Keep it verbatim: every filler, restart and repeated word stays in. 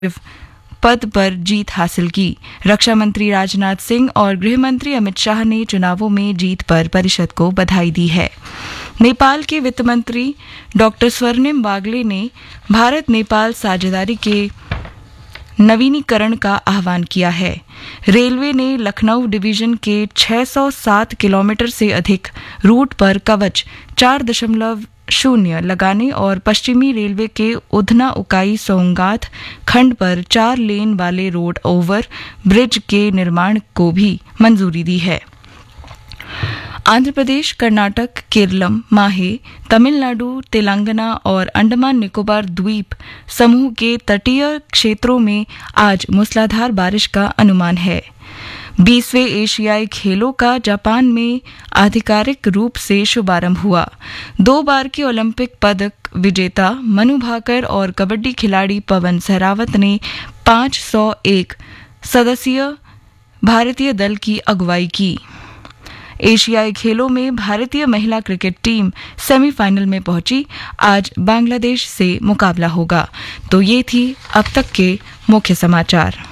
पद पर जीत हासिल की। रक्षा मंत्री राजनाथ सिंह और गृह मंत्री अमित शाह ने चुनावों में जीत पर परिषद को बधाई दी है। नेपाल के वित्त मंत्री डॉक्टर स्वर्णिम बागले ने भारत नेपाल साझेदारी के नवीनीकरण का आह्वान किया है। रेलवे ने लखनऊ डिवीजन के छह सौ सात किलोमीटर से अधिक रूट पर कवच चार दशमलव शून्य लगाने और पश्चिमी रेलवे के उधना उकाई सोंगात खंड पर चार लेन वाले रोड ओवर ब्रिज के निर्माण को भी मंजूरी दी है। आंध्र प्रदेश, कर्नाटक, केरलम, माहे, तमिलनाडु, तेलंगाना और अंडमान निकोबार द्वीप समूह के तटीय क्षेत्रों में आज मूसलाधार बारिश का अनुमान है। बीसवें एशियाई खेलों का जापान में आधिकारिक रूप से शुभारंभ हुआ। दो बार के ओलंपिक पदक विजेता मनु भाकर और कबड्डी खिलाड़ी पवन सहरावत ने पाँच सौ एक सदस्यीय भारतीय दल की अगुवाई की। एशियाई खेलों में भारतीय महिला क्रिकेट टीम सेमीफाइनल में पहुंची। आज बांग्लादेश से मुकाबला होगा। तो ये थी अब तक के मुख्य समाचार।